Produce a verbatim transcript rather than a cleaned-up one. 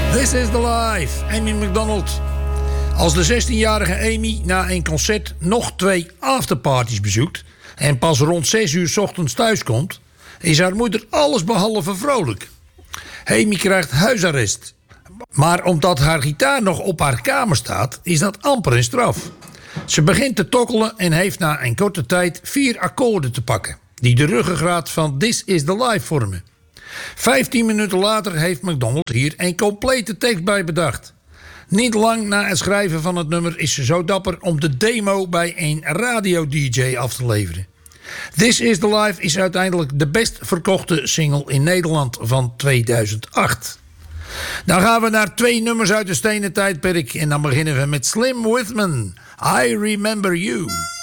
This is the life. Amy McDonald. Als de zestienjarige Amy na een concert nog twee afterparties bezoekt en pas rond zes uur 's ochtends thuiskomt, is haar moeder allesbehalve vrolijk. Amy krijgt huisarrest. Maar omdat haar gitaar nog op haar kamer staat, is dat amper een straf. Ze begint te tokkelen en heeft na een korte tijd vier akkoorden te pakken, die de ruggengraat van This is the Life vormen. Vijftien minuten later heeft McDonald hier een complete tekst bij bedacht. Niet lang na het schrijven van het nummer is ze zo dapper om de demo bij een radio-D J af te leveren. This is the Life is uiteindelijk de best verkochte single in Nederland van tweeduizend acht. Dan gaan we naar twee nummers uit de stenen tijdperk en dan beginnen we met Slim Whitman, I Remember You.